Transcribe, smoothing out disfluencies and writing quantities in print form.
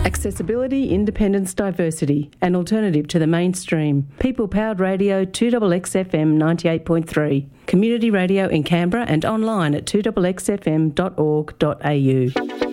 Accessibility, independence, diversity. An alternative to the mainstream. People-powered radio 2XXFM 98.3. Community radio in Canberra and online at 2XXFM.org.au.